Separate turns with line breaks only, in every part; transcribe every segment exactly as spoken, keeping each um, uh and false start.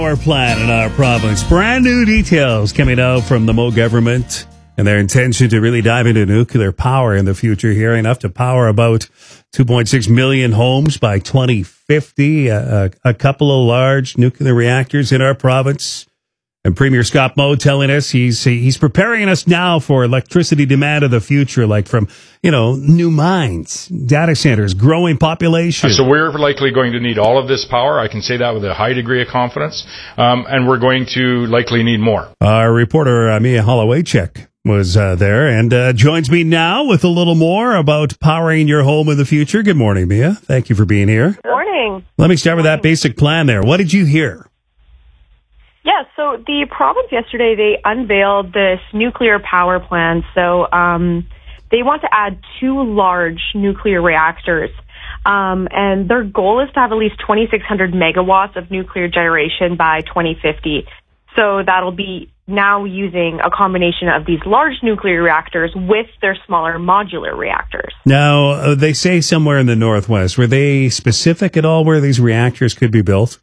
Power plant in our province. Brand new details coming out from the Mo government and their intention to really dive into nuclear power in the future here, enough to power about two point six million homes by twenty fifty. A, a, a couple of large nuclear reactors in our province. And Premier Scott Moe telling us he's he's preparing us now for electricity demand of the future, like from, you know, new mines, data centers, growing population.
So we're likely going to need all of this power. I can say that with a high degree of confidence. Um, and we're going to likely need more.
Our reporter, uh, Mia Hollowaychek, was uh, there and uh, joins me now with a little more about powering your home in the future. Good morning, Mia. Thank you for being here.
Good morning.
Let me start with that basic plan there. What did you hear?
Yeah, so the province yesterday, they unveiled this nuclear power plan. So um, they want to add two large nuclear reactors. Um, and their goal is to have at least twenty-six hundred megawatts of nuclear generation by twenty fifty. So that'll be now using a combination of these large nuclear reactors with their smaller modular reactors.
Now, uh, they say somewhere in the Northwest. Were they specific at all where these reactors could be built?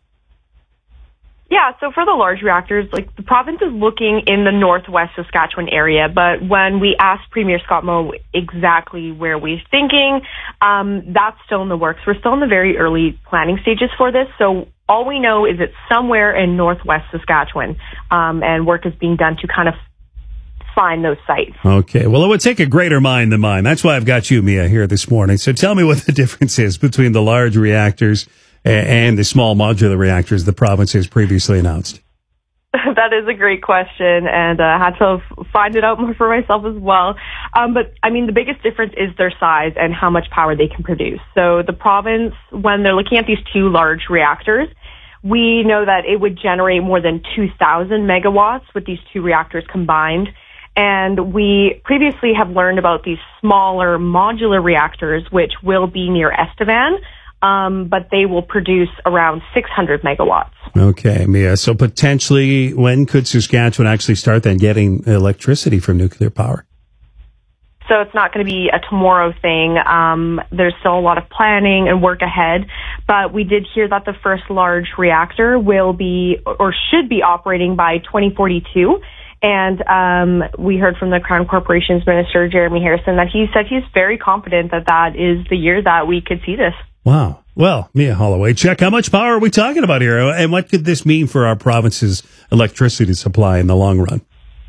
Yeah, so for the large reactors, like the province is looking in the northwest Saskatchewan area, but when we asked Premier Scott Moe exactly where we're thinking, um, that's still in the works. We're still in the very early planning stages for this, so all we know is it's somewhere in northwest Saskatchewan, um, and work is being done to kind of find those sites.
Okay, well, it would take a greater mind than mine. That's why I've got you, Mia, here this morning. So tell me what the difference is between the large reactors and the small modular reactors the province has previously announced.
That is a great question, and I uh, had to f- find it out more for myself as well. Um, but, I mean, the biggest difference is their size and how much power they can produce. So the province, when they're looking at these two large reactors, we know that it would generate more than two thousand megawatts with these two reactors combined. And we previously have learned about these smaller modular reactors, which will be near Estevan, Um, but they will produce around six hundred megawatts.
Okay, Mia. So potentially, when could Saskatchewan actually start then getting electricity from nuclear power?
So it's not going to be a tomorrow thing. Um, there's still a lot of planning and work ahead, but we did hear that the first large reactor will be or should be operating by twenty forty-two. And um, we heard from the Crown Corporations Minister, Jeremy Harrison, that he said he's very confident that that is the year that we could see this.
Wow. Well, Mia Hollowaychek, how much power are we talking about here? And what could this mean for our province's electricity supply in the long run?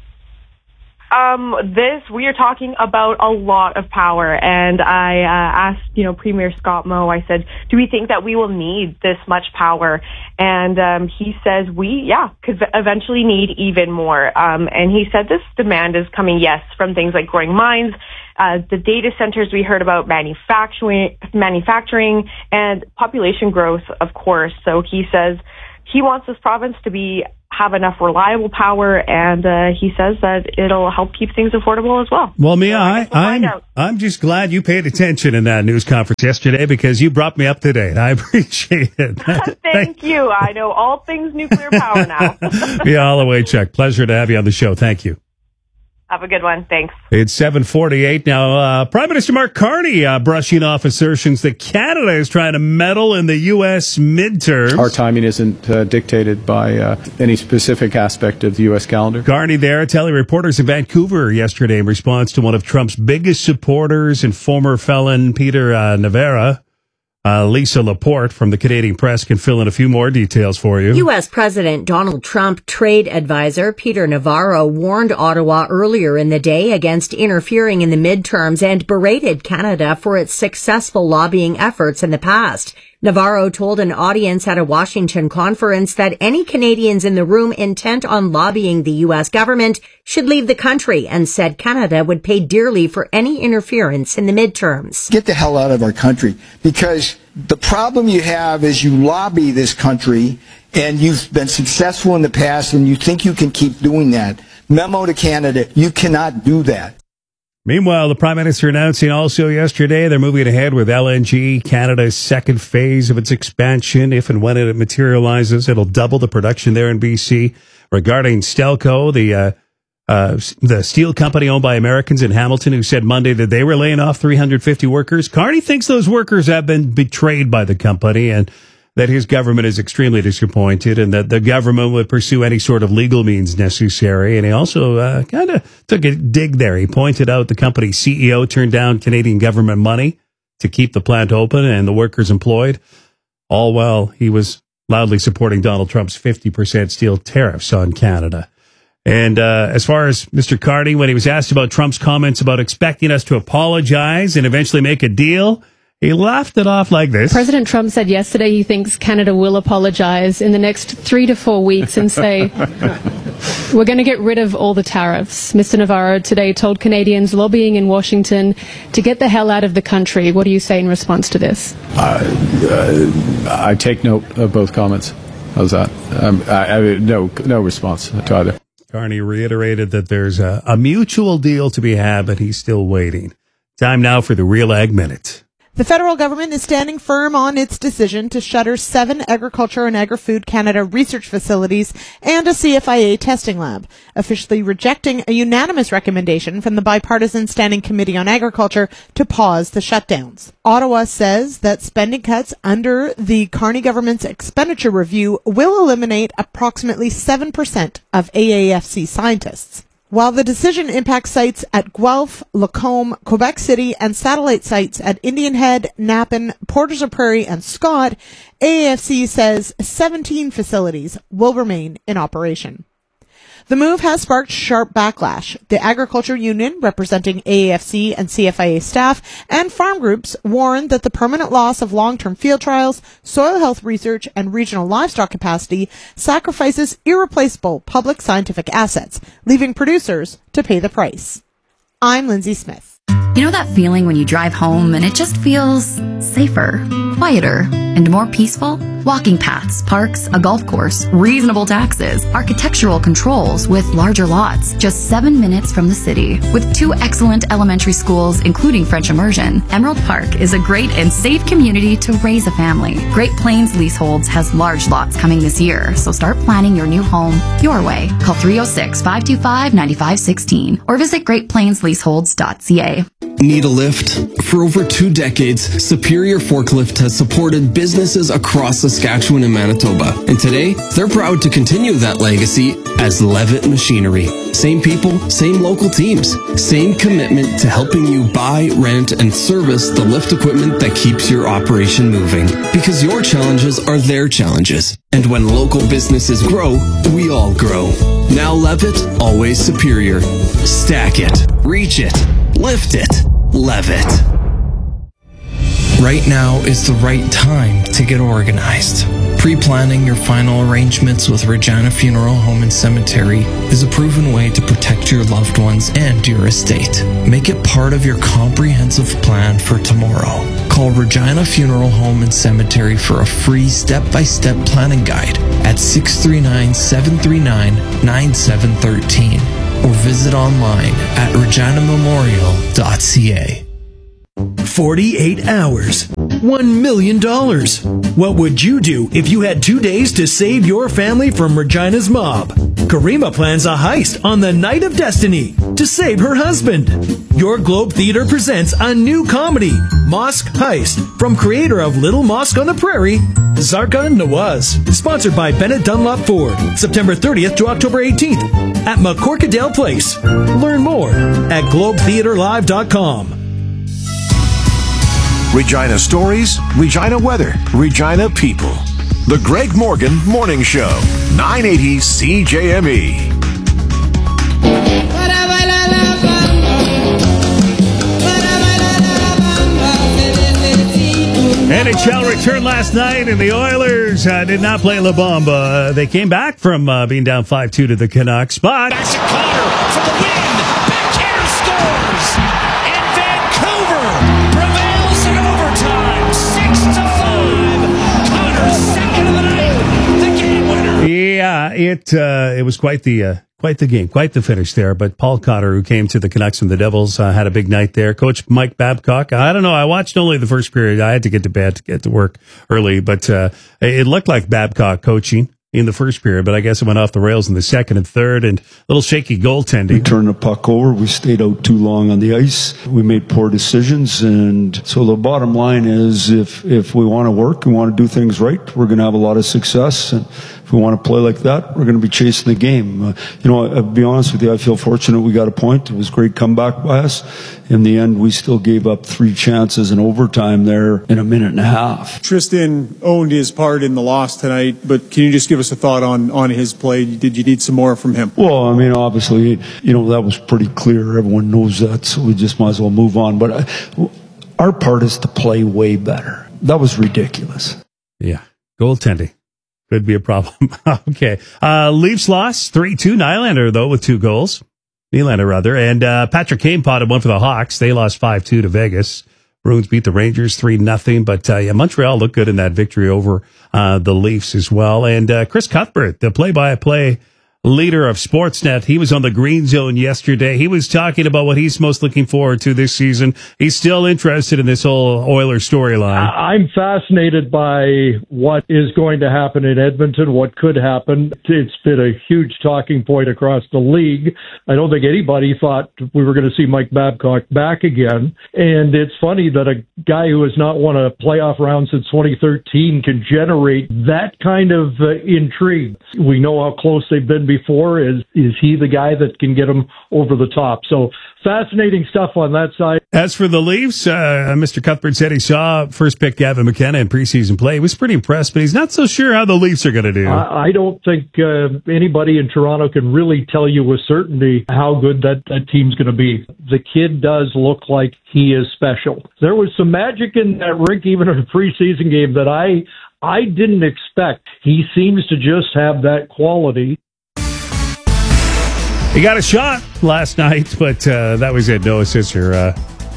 Um, this, we are talking about a lot of power. And I uh, asked, you know, Premier Scott Moe, I said, do we think that we will need this much power? And um, he says we, yeah, could eventually need even more. Um, and he said this demand is coming, yes, from things like growing mines, Uh, the data centers we heard about, manufacturing, manufacturing, and population growth, of course. So he says he wants this province to be have enough reliable power, and uh, he says that it'll help keep things affordable as well.
Well, Mia,
so I,
I, I'm, I'm just glad you paid attention in that news conference yesterday because you brought me up to date. I appreciate it.
Thank you. I know all things nuclear power now.
Mia Hollowaychek, pleasure to have you on the show. Thank you.
Have a good one. Thanks.
It's seven forty-eight now. Uh, Prime Minister Mark Carney uh, brushing off assertions that Canada is trying to meddle in the U S midterms.
Our timing isn't uh, dictated by uh, any specific aspect of the U S calendar.
Carney there telling reporters in Vancouver yesterday in response to one of Trump's biggest supporters and former felon Peter uh, Navarro. Uh, Lisa Laporte from the Canadian Press can fill in a few more details for you.
U S. President Donald Trump trade advisor Peter Navarro warned Ottawa earlier in the day against interfering in the midterms and berated Canada for its successful lobbying efforts in the past. Navarro told an audience at a Washington conference that any Canadians in the room intent on lobbying the U S government should leave the country and said Canada would pay dearly for any interference in the midterms.
Get the hell out of our country, because the problem you have is you lobby this country and you've been successful in the past and you think you can keep doing that. Memo to Canada, you cannot do that.
Meanwhile, the Prime Minister announcing also yesterday they're moving ahead with L N G, Canada's second phase of its expansion. If and when it materializes, it'll double the production there in B C. Regarding Stelco, the uh, uh, the steel company owned by Americans in Hamilton, who said Monday that they were laying off three hundred fifty workers, Carney thinks those workers have been betrayed by the company and that his government is extremely disappointed and that the government would pursue any sort of legal means necessary. And he also uh, kind of took a dig there. He pointed out the company's C E O turned down Canadian government money to keep the plant open and the workers employed, all while he was loudly supporting Donald Trump's fifty percent steel tariffs on Canada. And uh, as far as Mister Carney, when he was asked about Trump's comments about expecting us to apologize and eventually make a deal, he laughed it off like this.
President Trump said yesterday he thinks Canada will apologize in the next three to four weeks and say, we're going to get rid of all the tariffs. Mister Navarro today told Canadians lobbying in Washington to get the hell out of the country. What do you say in response to this?
Uh, uh, I take note of both comments. How's that? Um, I, I, no, no response to either.
Carney reiterated that there's a, a mutual deal to be had, but he's still waiting. Time now for the Real Ag Minute.
The federal government is standing firm on its decision to shutter seven Agriculture and Agri-Food Canada research facilities and a C F I A testing lab, officially rejecting a unanimous recommendation from the Bipartisan Standing Committee on Agriculture to pause the shutdowns. Ottawa says that spending cuts under the Carney government's expenditure review will eliminate approximately seven percent of A A F C scientists. While the decision impacts sites at Guelph, Lacombe, Quebec City, and satellite sites at Indian Head, Napan, Porters of Prairie, and Scott, A A F C says seventeen facilities will remain in operation. The move has sparked sharp backlash. The Agriculture Union, representing A A F C and C F I A staff, and farm groups warned that the permanent loss of long-term field trials, soil health research, and regional livestock capacity sacrifices irreplaceable public scientific assets, leaving producers to pay the price. I'm Lindsay Smith.
You know that feeling when you drive home and it just feels safer, quieter, and more peaceful? Walking paths, parks, a golf course, reasonable taxes, architectural controls with larger lots, just seven minutes from the city. With two excellent elementary schools, including French immersion, Emerald Park is a great and safe community to raise a family. Great Plains Leaseholds has large lots coming this year, so start planning your new home your way. Call three oh six, five two five, nine five one six or visit great plains leaseholds dot c a.
Need a lift? For over two decades, Superior Forklift has supported businesses across Saskatchewan and Manitoba. And today, they're proud to continue that legacy as Levitt Machinery. Same people, same local teams, same commitment to helping you buy, rent, and service the lift equipment that keeps your operation moving. Because your challenges are their challenges. And when local businesses grow, we all grow. Now Levitt, always superior. Stack it, reach it, lift it, Levitt. Right now is the right time to get organized. Pre-planning your final arrangements with Regina Funeral Home and Cemetery is a proven way to protect your loved ones and your estate. Make it part of your comprehensive plan for tomorrow. Call Regina Funeral Home and Cemetery for a free step-by-step planning guide at six three nine, seven three nine, nine seven one three or visit online at regina memorial dot c a.
forty-eight hours. one million dollars. What would you do if you had two days to save your family from Regina's mob? Karima plans a heist on the Night of Destiny to save her husband. Your Globe Theatre presents a new comedy, Mosque Heist, from creator of Little Mosque on the Prairie, Zarka Nawaz. Sponsored by Bennett Dunlop Ford. September thirtieth to October eighteenth at McCorkadale Place. Learn more at globe theatre live dot com.
Regina stories, Regina weather, Regina people. The Greg Morgan Morning Show, nine eighty C J M E.
N H L returned last night, and the Oilers uh, did not play La Bamba. Uh, they came back from uh, being down five two to the Canucks, but...
Back to Connor for the win. Backhand scores. And Vancouver prevails in overtime. Six to five. Connor, second of the night. The game winner.
Yeah, it uh, it was quite the... Uh, Quite the game, quite the finish there. But Paul Cotter, who came to the Canucks from the Devils, uh, had a big night there. Coach Mike Babcock, I don't know, I watched only the first period. I had to get to bed to get to work early, but uh, it looked like Babcock coaching in the first period, but I guess it went off the rails in the second and third, and a little shaky goaltending.
We turned the puck over. We stayed out too long on the ice. We made poor decisions, and so the bottom line is if, if we want to work, we want to do things right, we're going to have a lot of success, and if we want to play like that, we're going to be chasing the game. Uh, you know, I'll be honest with you, I feel fortunate we got a point. It was a great comeback by us. In the end, we still gave up three chances in overtime there in a minute and a half.
Tristan owned his part in the loss tonight, but can you just give us a thought on, on his play? Did you need some more from him?
Well, I mean, obviously, you know, that was pretty clear. Everyone knows that, so we just might as well move on. But uh, our part is to play way better. That was ridiculous.
Yeah, goaltending could be a problem. Okay. Uh, Leafs lost three two. Nylander, though, with two goals. Nylander, rather. And uh, Patrick Kane potted one for the Hawks. They lost five two to Vegas. Bruins beat the Rangers three nothing. But uh, yeah, Montreal looked good in that victory over uh, the Leafs as well. And uh, Chris Cuthbert, the play-by-play leader of Sportsnet, he was on the Green Zone yesterday. He was talking about what he's most looking forward to this season. He's still interested in this whole Oilers storyline.
I'm fascinated by what is going to happen in Edmonton, what could happen. It's been a huge talking point across the league. I don't think anybody thought we were going to see Mike Babcock back again. And it's funny that a guy who has not won a playoff round since twenty thirteen can generate that kind of uh, intrigue. We know how close they've been before. Is is he the guy that can get him over the top? So fascinating stuff on that side.
As for the Leafs, uh, Mister Cuthbert said he saw first pick Gavin McKenna in preseason play. He was pretty impressed, but he's not so sure how the Leafs are going to do.
I, I don't think uh, anybody in Toronto can really tell you with certainty how good that, that team's going to be. The kid does look like he is special. There was some magic in that rink, even in a preseason game, that I I didn't expect. He seems to just have that quality.
He got a shot last night, but uh, that was it. No assists or, uh,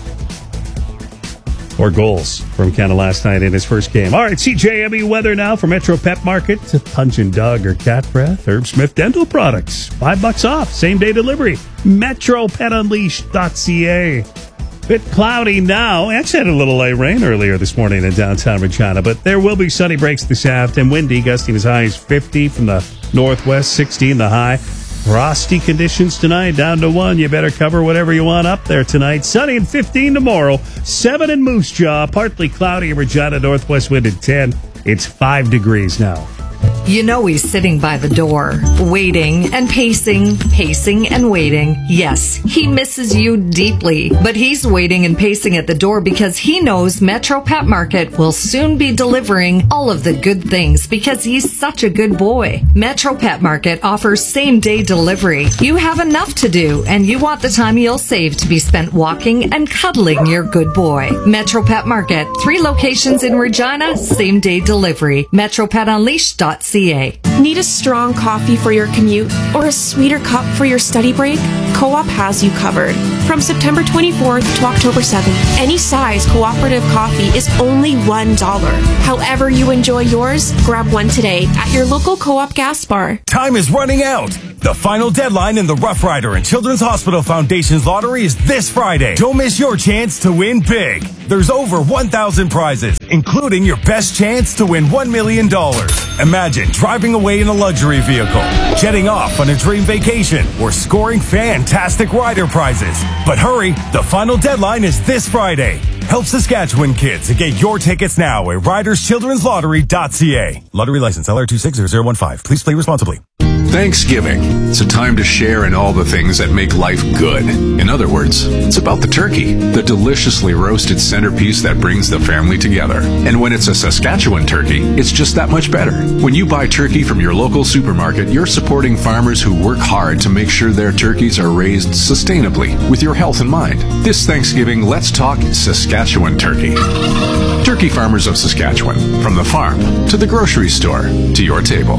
or goals from Canada last night in his first game. All right, C J M E weather now for Metro Pet Market. Pungent dog or cat breath. Herb Smith Dental Products. Five bucks off. Same day delivery. metro pet unleashed dot c a. Bit cloudy now. Actually had a little light rain earlier this morning in downtown Regina, but there will be sunny breaks this afternoon. Windy, gusting as high as fifty from the northwest, sixteen the high. Frosty conditions tonight, down to one. You better cover whatever you want up there tonight. Sunny and fifteen tomorrow. seven in Moose Jaw. Partly cloudy in Regina, northwest wind at ten. It's five degrees now.
You know he's sitting by the door, waiting and pacing, pacing and waiting. Yes, he misses you deeply, but he's waiting and pacing at the door because he knows Metro Pet Market will soon be delivering all of the good things because he's such a good boy. Metro Pet Market offers same-day delivery. You have enough to do, and you want the time you'll save to be spent walking and cuddling your good boy. Metro Pet Market, three locations in Regina, same-day delivery. metro pet unleashed dot c a.
Need a strong coffee for your commute or a sweeter cup for your study break? Co-op has you covered. From September twenty-fourth to October seventh, any size cooperative coffee is only one dollar. However you enjoy yours, grab one today at your local Co-op gas bar.
Time is running out. The final deadline in the Rough Rider and Children's Hospital Foundation's lottery is this Friday. Don't miss your chance to win big. There's over one thousand prizes, including your best chance to win one million dollars. Imagine driving away in a luxury vehicle, jetting off on a dream vacation, or scoring fantastic rider prizes. But hurry, the final deadline is this Friday. Help Saskatchewan kids and get your tickets now at riders children's lottery dot c a. Lottery license L R two six zero zero one five. Please play responsibly.
Thanksgiving. It's a time to share in all the things that make life good. In other words, it's about the turkey, the deliciously roasted centerpiece that brings the family together. And when it's a Saskatchewan turkey, it's just that much better. When you buy turkey from your local supermarket, you're supporting farmers who work hard to make sure their turkeys are raised sustainably with your health in mind. This Thanksgiving, let's talk Saskatchewan turkey. Turkey farmers of Saskatchewan, from the farm to the grocery store to your table.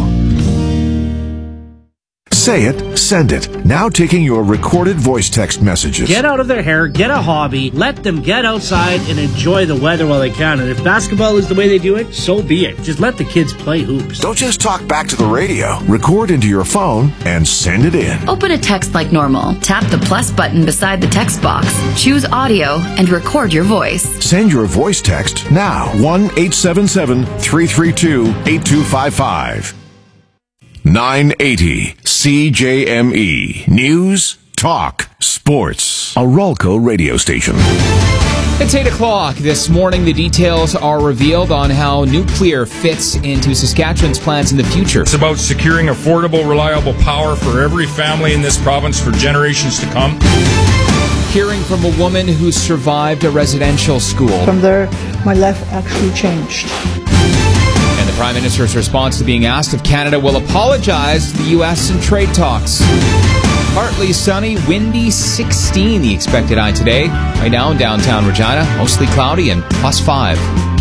Say it, send it. Now taking your recorded voice text messages.
Get out of their hair, get a hobby, let them get outside and enjoy the weather while they can. And if basketball is the way they do it, so be it. Just let the kids play hoops.
Don't just talk back to the radio. Record into your phone and send it in.
Open a text like normal. Tap the plus button beside the text box. Choose audio and record your voice.
Send your voice text now. one eight seven seven, three three two, eight two five five. nine eighty C J M E. News, talk, sports. A Rolco radio station.
It's eight o'clock this morning. The details are revealed on how nuclear fits into Saskatchewan's plans in the future.
It's about securing affordable, reliable power for every family in this province for generations to come.
Hearing from a woman who survived a residential school.
From there, my life actually changed.
And the Prime Minister's response to being asked if Canada will apologize to the U S in trade talks. Partly sunny, windy, sixteen the expected high today. Right now in downtown Regina, mostly cloudy and plus five.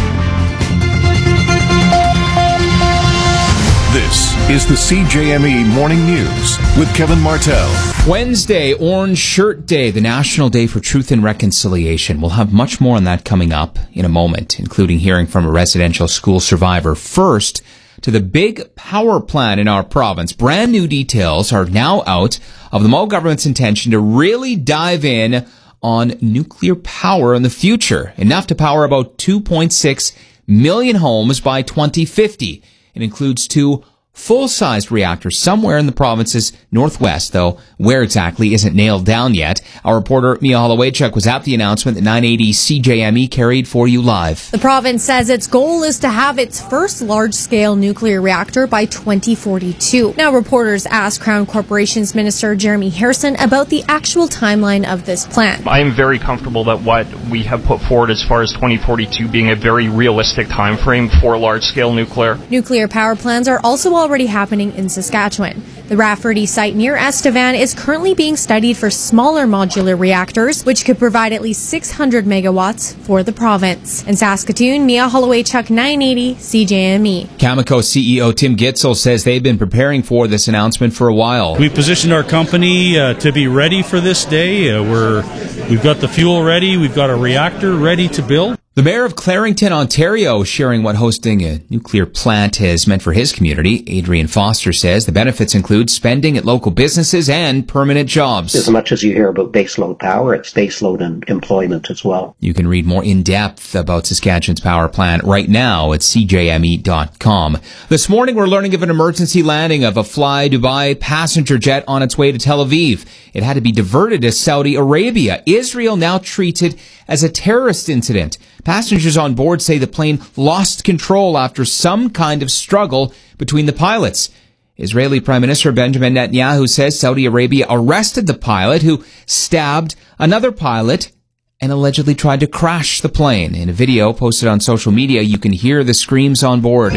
This is the C J M E Morning News with Kevin Martell.
Wednesday, Orange Shirt Day, the National Day for Truth and Reconciliation. We'll have much more on that coming up in a moment, including hearing from a residential school survivor. First, to the big power plant in our province. Brand new details are now out of the Moe government's intention to really dive in on nuclear power in the future, enough to power about two point six million homes by twenty fifty. It includes two full-sized reactors somewhere in the province's northwest, though where exactly isn't nailed down yet. Our reporter Mia Holowaychuk was at the announcement that nine eighty C J M E carried for you live.
The province says its goal is to have its first large-scale nuclear reactor by twenty forty-two. Now, reporters asked Crown Corporations Minister Jeremy Harrison about the actual timeline of this plan.
I am very comfortable that what we have put forward as far as twenty forty-two being a very realistic time frame for large-scale nuclear.
Nuclear power plants are also already happening in Saskatchewan. The Rafferty site near Estevan is currently being studied for smaller modular reactors, which could provide at least six hundred megawatts for the province. In Saskatoon, Mia Holowaychuk, nine eighty C J M E.
Cameco C E O Tim Gitzel says they've been preparing for this announcement for a while.
We positioned our company uh, to be ready for this day. Uh, we're, we've got the fuel ready. We've got a reactor ready to build.
The mayor of Clarington, Ontario, sharing what hosting a nuclear plant has meant for his community. Adrian Foster says the benefits include spending at local businesses and permanent jobs.
As much as you hear about baseload power, it's baseload and employment as well.
You can read more in depth about Saskatchewan's power plant right now at c j m e dot com. This morning, we're learning of an emergency landing of a Fly Dubai passenger jet on its way to Tel Aviv. It had to be diverted to Saudi Arabia. Israel now treats it as a terrorist incident. Passengers on board say the plane lost control after some kind of struggle between the pilots. Israeli Prime Minister Benjamin Netanyahu says Saudi Arabia arrested the pilot who stabbed another pilot and allegedly tried to crash the plane. In a video posted on social media, you can hear the screams on board.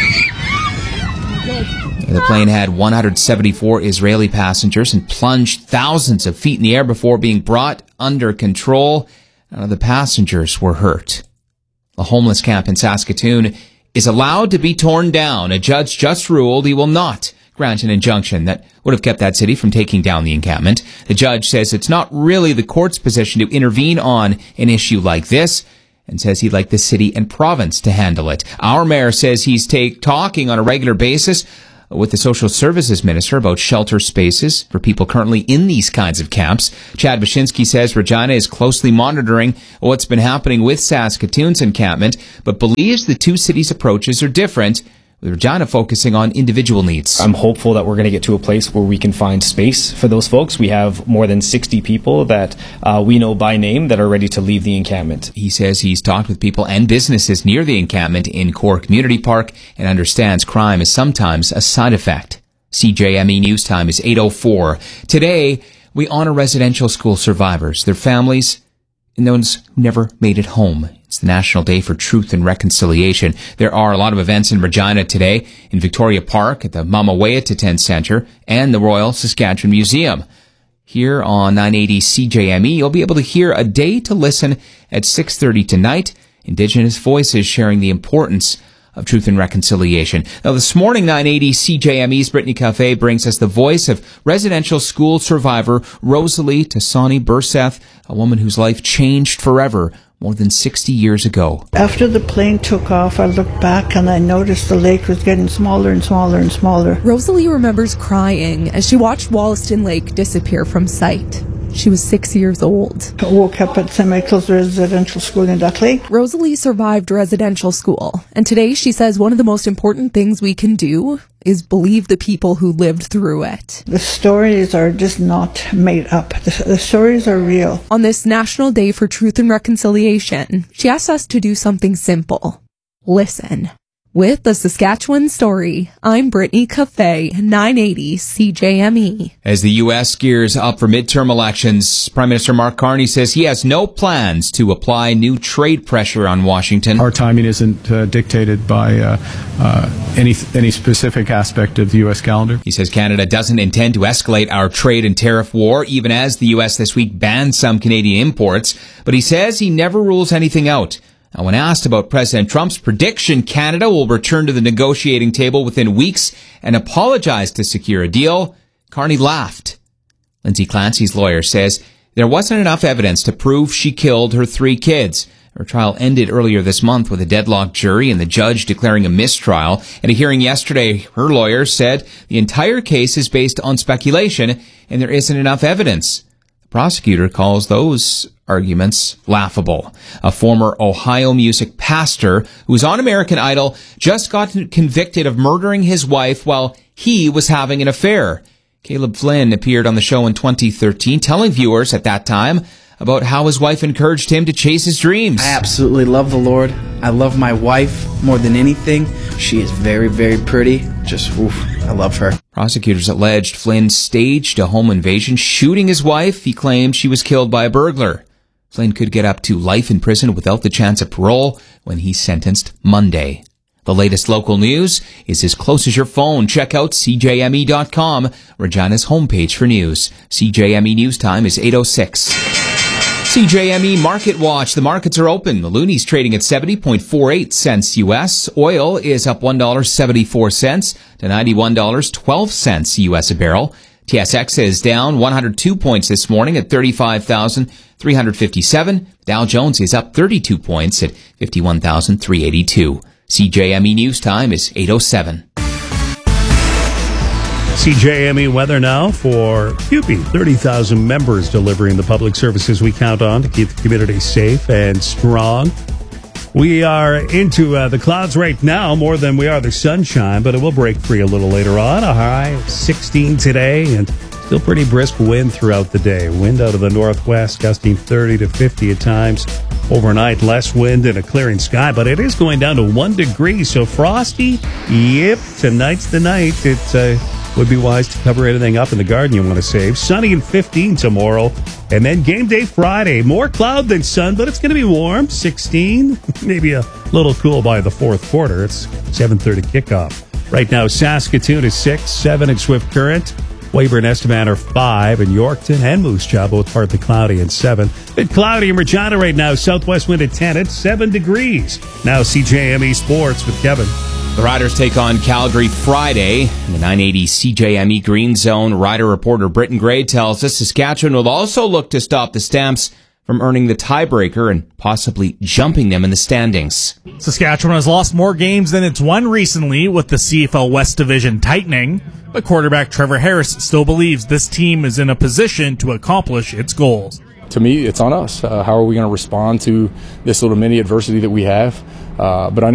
The plane had one hundred seventy-four Israeli passengers and plunged thousands of feet in the air before being brought under control. None of the passengers were hurt. The homeless camp in Saskatoon is allowed to be torn down. A judge just ruled he will not grant an injunction that would have kept that city from taking down the encampment. The judge says it's not really the court's position to intervene on an issue like this, and says he'd like the city and province to handle it. Our mayor says he's take, talking on a regular basis with the Social Services Minister about shelter spaces for people currently in these kinds of camps. Chad Baczynski says Regina is closely monitoring what's been happening with Saskatoon's encampment, but believes the two cities' approaches are different, with Regina focusing on individual needs.
I'm hopeful that we're going to get to a place where we can find space for those folks. We have more than sixty people that uh, we know by name that are ready to leave the encampment.
He says he's talked with people and businesses near the encampment in Core Community Park and understands crime is sometimes a side effect. C J M E News Time is eight oh four. Today, we honor residential school survivors, their families, and those who never made it home. It's the National Day for Truth and Reconciliation. There are a lot of events in Regina today, in Victoria Park, at the Mama Weyatiten Centre, and the Royal Saskatchewan Museum. Here on nine eighty C J M E, you'll be able to hear A Day to Listen at six thirty tonight. Indigenous voices sharing the importance of truth and reconciliation. Now, this morning, nine eighty C J M E's Brittany Cafe brings us the voice of residential school survivor Rosalie Tassani Burseth, a woman whose life changed forever more than sixty years ago.
After the plane took off, I looked back and I noticed the lake was getting smaller and smaller and smaller.
Rosalie remembers crying as she watched Wollaston Lake disappear from sight. She was six years old.
I woke up at Saint Michael's Residential School in Duck Lake.
Rosalie survived residential school, and today she says one of the most important things we can do is believe the people who lived through it.
The stories are just not made up. The, the stories are real.
On this National Day for Truth and Reconciliation, she asked us to do something simple. Listen. With the Saskatchewan Story, I'm Brittany Cafe, nine eighty C J M E.
As the U S gears up for midterm elections, Prime Minister Mark Carney says he has no plans to apply new trade pressure on Washington.
Our timing isn't uh, dictated by uh, uh, any any specific aspect of the U S calendar.
He says Canada doesn't intend to escalate our trade and tariff war, even as the U S this week banned some Canadian imports. But he says he never rules anything out. Now, when asked about President Trump's prediction Canada will return to the negotiating table within weeks and apologize to secure a deal, Carney laughed. Lindsay Clancy's lawyer says there wasn't enough evidence to prove she killed her three kids. Her trial ended earlier this month with a deadlocked jury and the judge declaring a mistrial. At a hearing yesterday, her lawyer said the entire case is based on speculation and there isn't enough evidence. The prosecutor calls those arguments laughable. A former Ohio music pastor who was on American Idol just got convicted of murdering his wife while he was having an affair. Caleb Flynn appeared on the show in twenty thirteen, telling viewers at that time about how his wife encouraged him to chase his dreams.
I absolutely love the Lord. I love my wife more than anything. She is very, very pretty. Just, oof, I love her.
Prosecutors alleged Flynn staged a home invasion, shooting his wife. He claimed she was killed by a burglar. Flynn could get up to life in prison without the chance of parole when he's sentenced Monday. The latest local news is as close as your phone. Check out C J M E dot com, Regina's homepage for news. C J M E News Time is eight oh six. C J M E Market Watch. The markets are open. The Looney's trading at seventy point four eight cents U S. Oil is up one dollar and seventy-four cents to ninety-one dollars and twelve cents U S a barrel. T S X is down one hundred two points this morning at thirty-five thousand three hundred fifty-seven. Dow Jones is up thirty-two points at fifty-one thousand three hundred eighty-two. C J M E News Time is eight oh seven.
C J M E weather now for C U P E. thirty thousand members delivering the public services we count on to keep the community safe and strong. We are into uh, the clouds right now more than we are the sunshine, but it will break free a little later on. A high of sixteen today and still pretty brisk wind throughout the day. Wind out of the northwest gusting thirty to fifty at times. Overnight, less wind and a clearing sky, but it is going down to one degree, so frosty. Yep, tonight's the night. It uh, would be wise to cover anything up in the garden you want to save. Sunny and fifteen tomorrow, and then game day Friday. More cloud than sun, but it's going to be warm. sixteen, maybe a little cool by the fourth quarter. It's seven thirty kickoff. Right now, Saskatoon is six, seven at Swift Current. Weyburn, Estevan are five, and Yorkton and Moose Jaw both partly cloudy and seven. Bit cloudy in Regina right now. Southwest wind at ten. It's seven degrees. Now C J M E Sports with Kevin.
The Riders take on Calgary Friday in the nine eighty C J M E Green Zone. Rider reporter Britton Gray tells us Saskatchewan will also look to stop the Stamps from earning the tiebreaker and possibly jumping them in the standings.
Saskatchewan has lost more games than it's won recently, with the C F L West Division tightening, but quarterback Trevor Harris still believes this team is in a position to accomplish its goals.
To me, it's on us. Uh, how are we going to respond to this little mini adversity that we have? Uh, but I